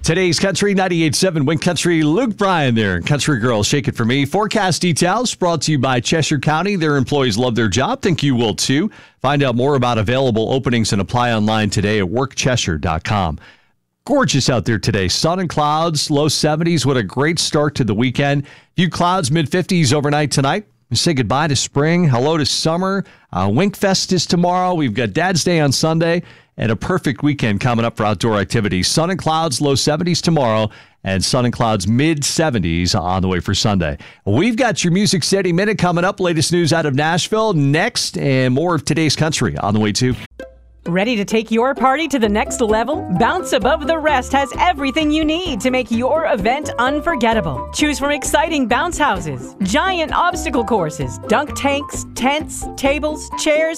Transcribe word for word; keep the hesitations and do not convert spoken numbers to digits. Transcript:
Today's Country ninety-eight point seven Win Country. Luke Bryan there. Country Girl, Shake It For Me. Forecast details brought to you by Cheshire County. Their employees love their job. Think you will too. Find out more about available openings and apply online today at work cheshire dot com. Gorgeous out there today. Sun and clouds, low seventies. What a great start to the weekend. Few clouds, mid fifties overnight tonight. We say goodbye to spring. Hello to summer. Uh, Winkfest is tomorrow. We've got Dad's Day on Sunday. And a perfect weekend coming up for outdoor activities. Sun and clouds, low seventies tomorrow, and sun and clouds, mid seventies on the way for Sunday. We've got your Music City Minute coming up. Latest news out of Nashville next, and more of today's country on the way too. Ready to take your party to the next level? Bounce Above the Rest has everything you need to make your event unforgettable. Choose from exciting bounce houses, giant obstacle courses, dunk tanks, tents, tables, chairs,